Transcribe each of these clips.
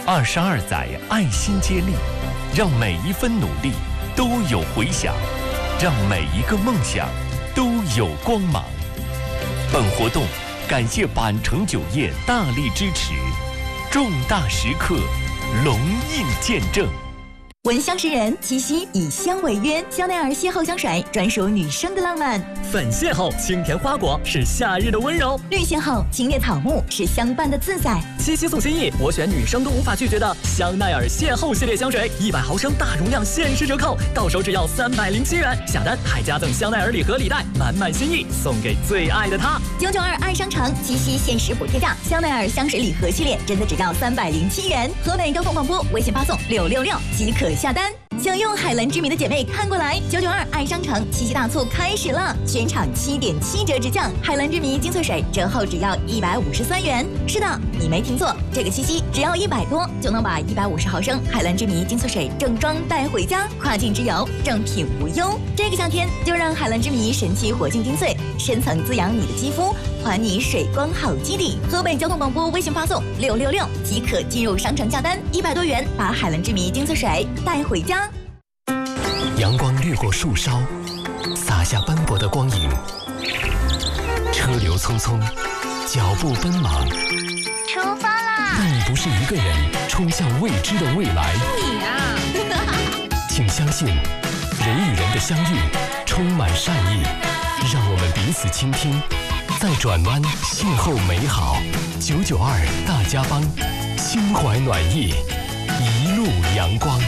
22载爱心接力，让每一分努力都有回响，让每一个梦想都有光芒。本活动感谢板城酒业大力支持，重大时刻隆印见证。 闻香识人，七夕以香为约，香奈儿邂逅香水专属女生的浪漫。 粉邂逅清甜花果是夏日的温柔， 绿邂逅清冽草木是相伴的自在。 七夕送心意，我选女生都无法拒绝的香奈儿邂逅系列香水，100毫升大容量限时折扣，到手只要307元，下单还加赠香奈儿礼盒礼袋，满满心意送给最爱的他。 992爱商城七夕限时补贴价，香奈儿香水礼盒系列真的只要307元。河北交通广播微信发送666即可下单。想用海蓝之谜的姐妹看过来，992爱商城七夕大促开始了，全场7.7折直降，海蓝之谜精粹水折后只要153元。是的，你没听错，这个七夕只要100多就能把150毫升海蓝之谜精粹水正装带回家，跨境之游正品无忧。这个夏天就让海蓝之谜神奇活性精粹深层滋养你的肌肤，还你水光好基底。河北交通广播微信发送666即可进入商城下单，100多元把海蓝之谜精粹水带回家。 阳光掠过树梢，洒下斑驳的光影。车流匆匆，脚步奔忙。 出发啦！ 但你不是一个人冲向未知的未来。 你啊！ 请相信，人与人的相遇充满善意，让我们彼此倾听，在转弯邂逅美好。992大家帮，心怀暖意，一路阳光。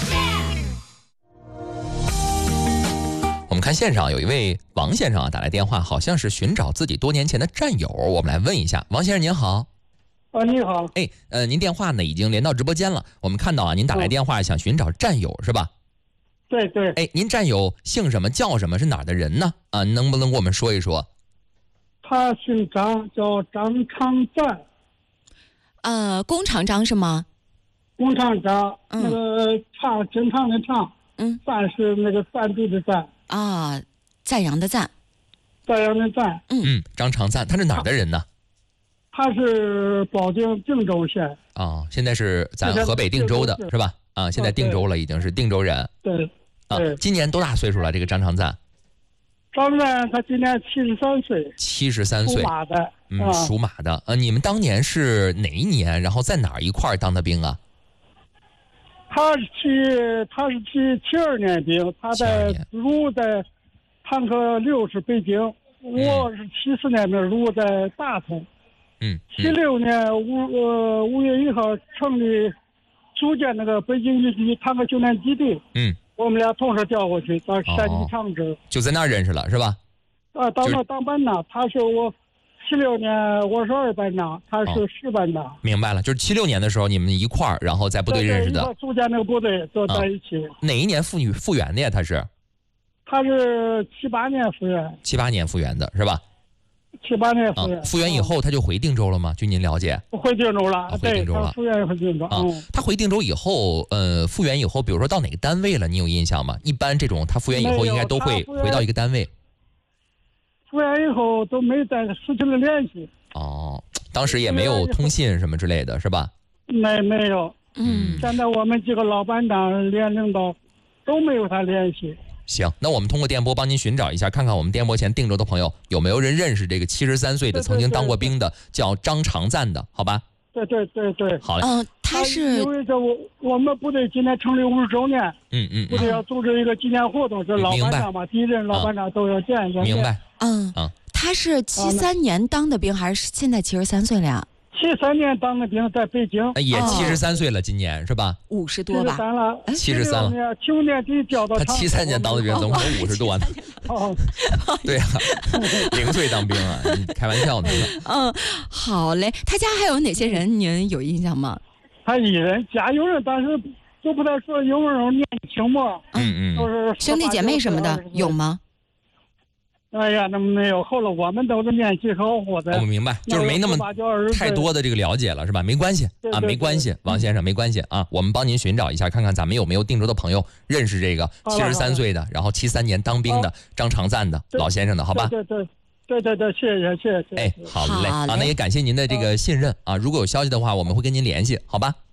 我们看线上有一位王先生啊，打来电话，好像是寻找自己多年前的战友。我们来问一下，王先生您好。 你好。 您电话呢已经连到直播间了，我们看到啊，您打来电话想寻找战友是吧？ 对对。 您战友姓什么叫什么，是哪儿的人呢？啊，能不能给我们说一说？ 他姓张，叫张长赞。 弓长张是吗？ 弓长张，那个长正常的长，赞是那个赞助的赞。 啊，赞扬的赞。 赞扬的赞。 张长赞，他是哪儿的人呢？ 他是保定定州县。 现在是咱河北定州的是吧？现在定州了，已经是定州人。 对。 今年多大岁数了？这个张长赞？ 张赞他今年73岁。 73岁。 属马的。 属马的。你们当年是哪一年？然后在哪儿一块儿当的兵啊？ 他是去72年兵，他在入伍在坦克6是北京，我是74年兵，入伍在大同。76年5月1号成立组建那个北京一级坦克训练基地。我们俩同时调过去到山西长征。 就在那儿认识了是吧？ 到那当班长，他是我76年我是2班长，他是10班长。 明白了，就是76年的时候你们一块儿，然后在部队认识的。 对，组建那个部队都在一起。 哪一年复员的呀？他是 78年复员。 78年复员的是吧 ？78年复员。 复员以后他就回定州了吗？据您了解？ 回定州了。 回定州了。 复员回定州。 他回定州以后，复员以后，比如说到哪个单位了？你有印象吗？一般这种他复员以后应该都会回到一个单位。 复员以后都没再失去了联系。 当时也没有通信什么之类的是吧？ 没有。现在我们几个老班长连领导都没有他联系。 行，那我们通过电波帮您寻找一下，看看我们电波前定州的朋友有没有人认识这个73岁的曾经当过兵的叫张长赞的，好吧？ 对。 好嘞。 他是因为这我们部队今年成立50周年。部队要组织一个纪念活动，这老班长嘛，第一任老班长都要见。 明白。 他是73年当的兵，还是现在73岁了呀 ？73年当的兵，在北京。 也73岁了，今年是吧 ？50多吧 ？73了。 73了。 9年底调到。 他73年当的兵，怎么可能50多呢？对呀，0岁当兵啊，你开玩笑呢。 好嘞。他家还有哪些人您有印象吗？ 他一人，家有人，但是都不太说，有没有年轻嘛？都是兄弟姐妹什么的有吗？ 哎呀，那没有。后来我们都是年纪小伙子。 我明白，就是没那么太多的这个了解了，是吧？没关系没关系，王先生没关系啊。我们帮您寻找一下，看看咱们有没有定州的朋友认识这个73岁的，然后73年当兵的张长赞的老先生的，好吧？ 对，谢谢。 好嘞。那也感谢您的这个信任啊。如果有消息的话，我们会跟您联系，好吧？